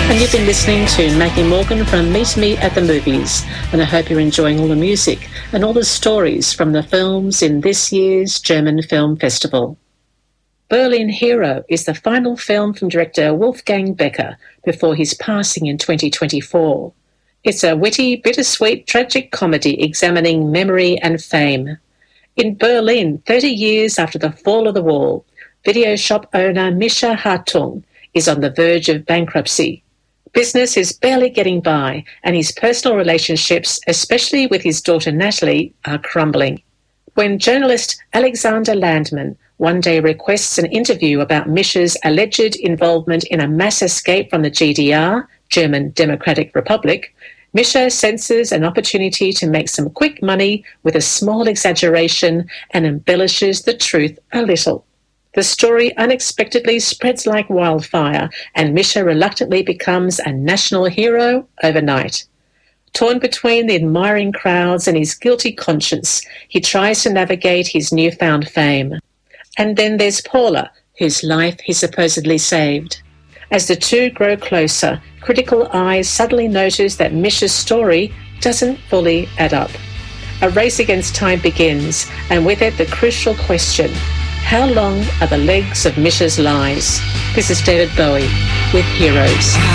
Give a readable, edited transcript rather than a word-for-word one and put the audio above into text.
And you've been listening to Maggie Morgan from Meet Me at the Movies, and I hope you're enjoying all the music and all the stories from the films in this year's German Film Festival. Berlin Hero is the final film from director Wolfgang Becker before his passing in 2024. It's a witty, bittersweet, tragic comedy examining memory and fame. In Berlin, 30 years after the fall of the wall, video shop owner Mischa Hartung is on the verge of bankruptcy. Business is barely getting by, and his personal relationships, especially with his daughter Natalie, are crumbling. When journalist Alexander Landman one day requests an interview about Mischa's alleged involvement in a mass escape from the GDR, German Democratic Republic, Mischa senses an opportunity to make some quick money with a small exaggeration and embellishes the truth a little. The story unexpectedly spreads like wildfire, and Mischa reluctantly becomes a national hero overnight. Torn between the admiring crowds and his guilty conscience, he tries to navigate his newfound fame. And then there's Paula, whose life he supposedly saved. As the two grow closer, critical eyes suddenly notice that Mischa's story doesn't fully add up. A race against time begins, and with it the crucial question: how long are the legs of Mischa's lies? This is David Bowie with Heroes.